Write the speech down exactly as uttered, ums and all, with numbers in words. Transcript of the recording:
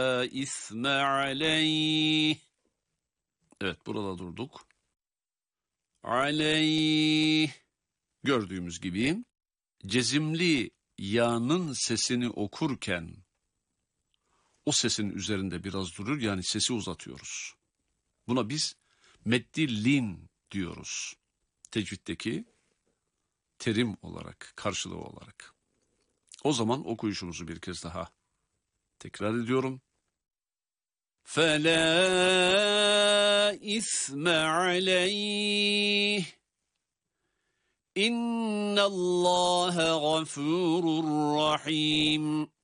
isme aleyh. Evet, burada durduk. Aleyh. Gördüğümüz gibi cezimli ya'nın sesini okurken o sesin üzerinde biraz durur, yani sesi uzatıyoruz. Buna biz meddi lin diyoruz. Tecviddeki terim olarak, karşılığı olarak. O zaman okuyuşumuzu bir kez daha tekrar ediyorum. فَلَا إِثْمَ عَلَيْهِ إِنَّ اللّٰهَ غَفُورٌ رَحِيمٌ.